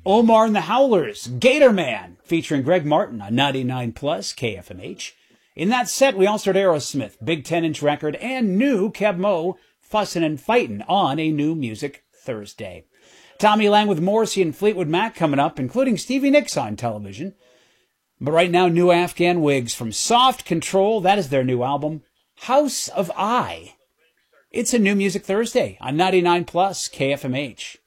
Omar and the Howlers, Gator Man, featuring Greg Martin on 99 Plus KFMH. In that set, we also heard Aerosmith, big 10-inch record, and new Keb Mo, Fussin' and Fightin' on a New Music Thursday. Tommy Lang with Morrissey and Fleetwood Mac coming up, including Stevie Nicks on television. But right now, new Afghan Wigs from Soft Control. That is their new album, House of I. It's a New Music Thursday on 99 Plus KFMH.